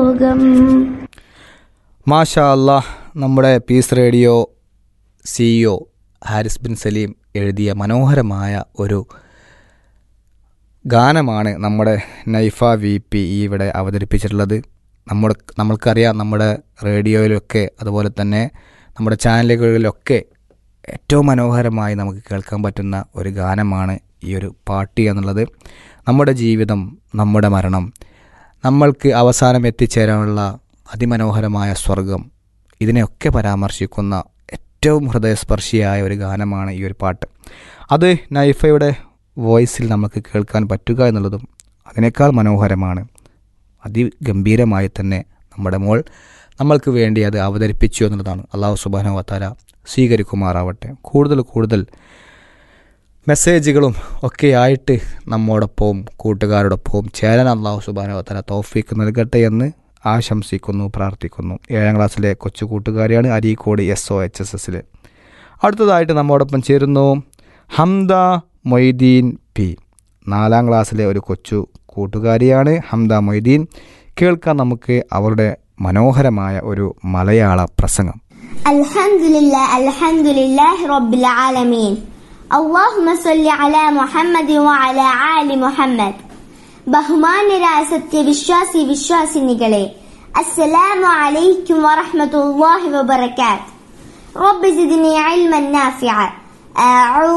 ലോകം. മാഷാ അല്ലാഹ്. നമ്മുടെ piece radio CEO Haris bin Saleem എഴുതിയ മനോഹരമായ ഒരു ഗാനമാണ് നമ്മുടെ നൈഫ VP ഇവിടെ അവതരിപ്പിച്ചിട്ടുള്ളത്. നമ്മൾക്കറിയാം, നമ്മുടെ റേഡിയോയിലൊക്കെ അതുപോലെ തന്നെ നമ്മുടെ ചാനലുകളിലൊക്കെ ഏറ്റവും മനോഹരമായി നമുക്ക് കേൾക്കാൻ പറ്റുന്ന ഒരു ഗാനമാണ് ഈ ഒരു പാട്ട് എന്നുള്ളത്. നമ്മുടെ ജീവിതം, നമ്മുടെ മരണം, നമ്മൾക്ക് അവസാനം എത്തിച്ചേരാനുള്ള അതിമനോഹരമായ സ്വർഗം, ഇതിനെയൊക്കെ പരാമർശിക്കുന്ന ഏറ്റവും ഹൃദയസ്പർശിയായ ഒരു ഗാനമാണ് ഈ ഒരു പാട്ട്. അത് നൈഫയുടെ വോയിസിൽ നമുക്ക് കേൾക്കാൻ പറ്റുക എന്നുള്ളതും അതിനേക്കാൾ മനോഹരമാണ്. അതിഗംഭീരമായി തന്നെ നമ്മുടെ മോൾ നമ്മൾക്ക് വേണ്ടി അത് അവതരിപ്പിച്ചു എന്നുള്ളതാണ്. അല്ലാഹു സുബ്ഹാനഹു വ തആല സ്വീകരിക്കുമാറാവട്ടെ. കൂടുതൽ മെസ്സേജുകളും ഒക്കെ ആയിട്ട് നമ്മോടൊപ്പവും കൂട്ടുകാരോടൊപ്പവും ചേരാൻ അല്ലാഹു സുബ്ഹാനഹു വ തആല തൗഫീക്ക് നൽകട്ടെ എന്ന് ആശംസിക്കുന്നു, പ്രാർത്ഥിക്കുന്നു. 7ാം ക്ലാസ്സിലെ കൊച്ചു കൂട്ടുകാരിയാണ്, അരീക്കോട് SOHSS. അടുത്തതായിട്ട് നമ്മോടൊപ്പം ചേരുന്നു ഹംദ മൊയ്തീൻ P. 4ാം ക്ലാസ്സിലെ ഒരു കൊച്ചു കൂട്ടുകാരിയാണ് ഹംദ മൊയ്തീൻ. കേൾക്കാൻ നമുക്ക് അവരുടെ മനോഹരമായ ഒരു മലയാള പ്രസംഗം. അൽഹംദുലില്ലാഹി റബ്ബിൽ ആലമീൻ. അല്ലാഹുമ്മ സ്വല്ലി അലാ മുഹമ്മദി വഅലാ ആലി മുഹമ്മദ്. ബഹുമാന്യരായ സത്യവിശ്വാസി വിശ്വാസിനികളെ, അസ്സലാമു അലൈക്കും വറഹ്മത്തുള്ളാഹി വബറകാത്ത്. റബ്ബി സിദ്നി ഇൽമൻ നാഫിഅ.